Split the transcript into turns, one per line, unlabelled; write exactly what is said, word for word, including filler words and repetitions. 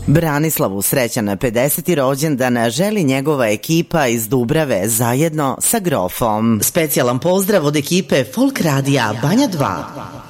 Branislavu srećan na pedeseti rođendan želi njegova ekipa iz Dubrave zajedno sa Grofom. Specijalan pozdrav od ekipe Folk Radija Banja dva.